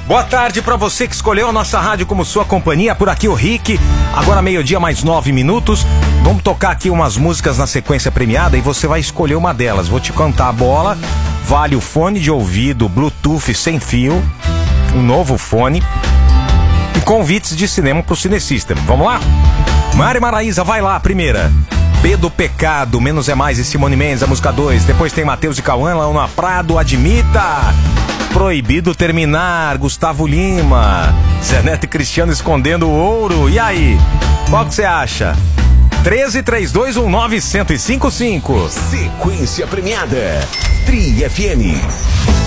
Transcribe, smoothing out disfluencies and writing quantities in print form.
Boa tarde pra você que escolheu a nossa rádio como sua companhia. Por aqui o Rick. Agora 12:00 mais 9 minutos. Vamos tocar aqui umas músicas na sequência premiada e você vai escolher uma delas. Vou te cantar a bola. Vale o fone de ouvido Bluetooth sem fio, um novo fone e convites de cinema pro Cinesystem. Vamos lá? Mari Maraíza, vai lá, primeira. B do Pecado, Menos é Mais e Simone Mendes, a música 2. Depois tem Matheus e Cauã, Launa Prado, Admita. Proibido Terminar, Gustavo Lima. Zé Neto e Cristiano Escondendo o Ouro. E aí? Qual que você acha? 1332191055. Sequência premiada. Tri FM.